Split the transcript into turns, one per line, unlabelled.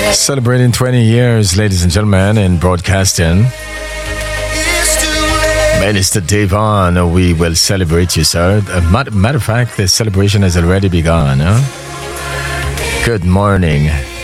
Celebrating 20 years, ladies and gentlemen, in broadcasting. Minister Devon, we will celebrate you, sir. Matter of fact, the celebration has already begun. Huh? Good morning.